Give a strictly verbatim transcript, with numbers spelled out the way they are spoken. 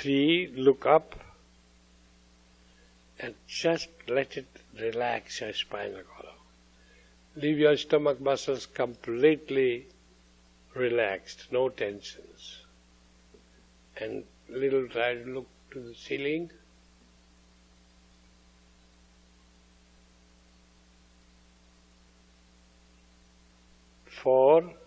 Three, look up and just let it relax your spinal column. Leave your stomach muscles completely relaxed, no tensions. And little try to look to the ceiling. Four,